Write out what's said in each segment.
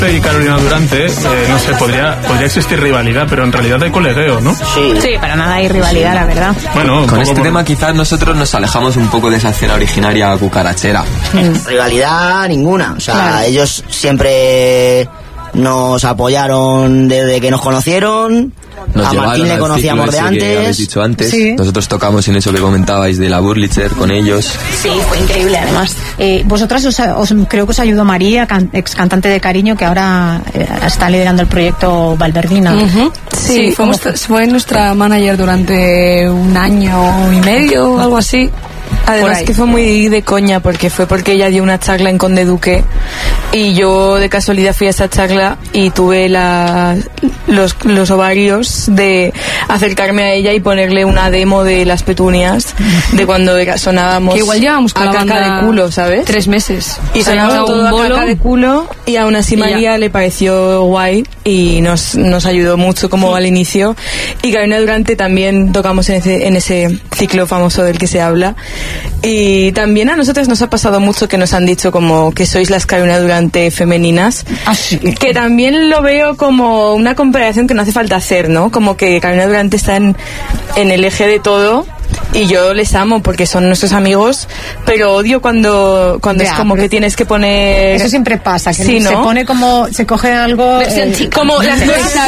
y Carolina Durante, no sé, podría existir rivalidad, pero en realidad hay colegueo, ¿no? Sí, para nada hay rivalidad, la verdad. Bueno, con este tema quizás nosotros nos alejamos un poco de esa escena originaria cucarachera. Rivalidad ninguna, o sea, ellos siempre nos apoyaron desde que nos conocieron. A Martín le conocíamos de antes. Que habéis dicho antes. Sí. Nosotros tocamos en eso que comentabais de la Wurlitzer con ellos. Sí, fue increíble además. Vosotras creo que os ayudó María, ex cantante de Cariño, que ahora está liderando el proyecto Valverdina. Uh-huh. Sí, fue nuestra manager durante 1 año y medio o algo así. Además que fue muy de coña, porque ella dio una charla en Conde Duque y yo de casualidad fui a esa charla y tuve los ovarios de acercarme a ella y ponerle una demo de Las Petunias, de cuando sonábamos, que igual llevábamos con a la caca banda de culo, ¿sabes? 3 meses y sonaba todo a caca de culo, y aún así María le pareció guay y nos ayudó mucho como al inicio. Y Carolina Durante también tocamos en ese ciclo famoso del que se habla. Y también a nosotros nos ha pasado mucho que nos han dicho como que sois las Carolina Durante femeninas, que también lo veo como una comparación que no hace falta hacer, ¿no? Como que Carolina Durante está en el eje de todo. Y yo les amo porque son nuestros amigos, pero odio cuando es como que tienes que poner... Eso siempre pasa, que sí, ¿no? Se pone como... Se coge algo... Versión chica. Como las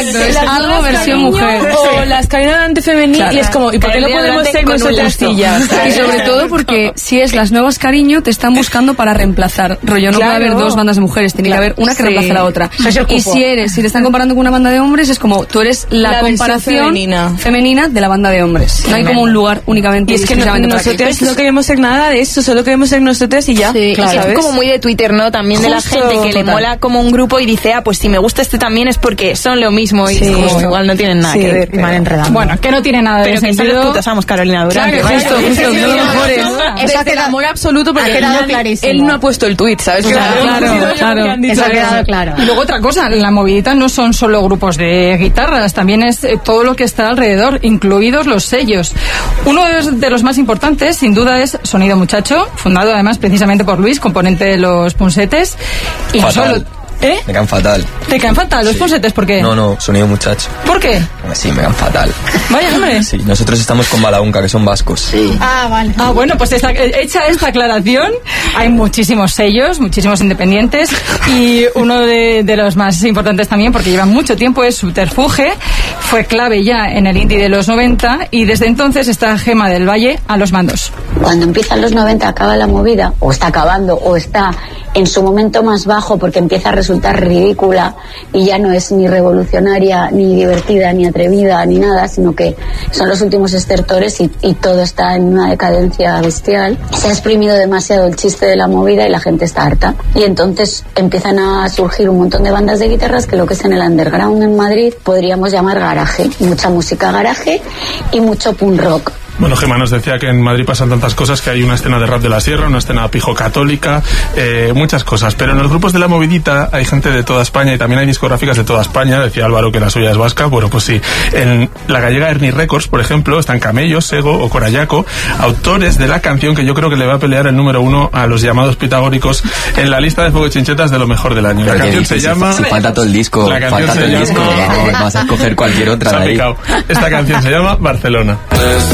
algo versión mujer. O las Carolina Durante femenil, claro. Y es como... ¿Y por qué no podemos ser nosotras sillas? Y sobre todo porque si es las nuevas Cariño, te están buscando para reemplazar. Rollo, no puede haber 2 bandas de mujeres, tiene que haber una que reemplace a la otra. Y si te están comparando con una banda de hombres, es como tú eres la comparación femenina de la banda de hombres. No hay como un lugar únicamente. Y es que nosotros no queremos ser nada de eso, solo queremos ser nosotros y ya. Sí, claro. Es como muy de Twitter, ¿no? También de la gente que le mola como un grupo y dice, pues si me gusta este también es porque son lo mismo y como igual no tienen nada que ver. Y van enredando. Bueno, que no tiene nada de pero que sentido. son los putos amos Carolina Durante. Claro, justo, no lo mejores. Eso ha quedado amor absoluto porque él no ha puesto el tweet, ¿sabes? Claro. Eso ha quedado claro. Y luego otra cosa, la movidita no son solo grupos de guitarras, también es todo lo que está alrededor, incluidos los sellos. Uno de los más importantes, sin duda, es Sonido Muchacho, fundado además precisamente por Luis, componente de los Punsetes. Y fatal. no solo... Me caen fatal. ¿Te caen fatal los Punsetes? ¿Por qué? No, Sonido Muchacho. ¿Por qué? Sí, me caen fatal. Vaya, hombre. Sí, nosotros estamos con Balaunca, que son vascos. Sí. Vale. Bueno, pues hecha esta aclaración, hay muchísimos sellos, muchísimos independientes, y uno de los más importantes también, porque lleva mucho tiempo, es Subterfuge. Fue clave ya en el indie de los 90 y desde entonces está Gema del Valle a los mandos. Cuando empiezan los 90 acaba la movida, o está acabando, o está en su momento más bajo porque empieza a resultar ridícula y ya no es ni revolucionaria, ni divertida, ni atrevida, ni nada, sino que son los últimos estertores y todo está en una decadencia bestial. Se ha exprimido demasiado el chiste de la movida y la gente está harta. Y entonces empiezan a surgir un montón de bandas de guitarras que lo que es en el underground en Madrid podríamos llamar garaje. Mucha música garaje y mucho punk rock. Bueno, Gemma nos decía que en Madrid pasan tantas cosas, que hay una escena de rap de la sierra, una escena pijo católica, muchas cosas, pero en los grupos de la movidita hay gente de toda España y también hay discográficas de toda España. Decía Álvaro que la suya es vasca. Bueno, pues sí, en la gallega Ernie Records, por ejemplo, están Camello, Sego o Corayaco, autores de la canción que yo creo que le va a pelear el número 1 a los llamados pitagóricos en la lista de Fuego Chinchetas de lo mejor del año. La canción se llama... Si falta todo el disco, falta todo el disco, vas a escoger cualquier otra de ahí. Esta canción se llama Barcelona.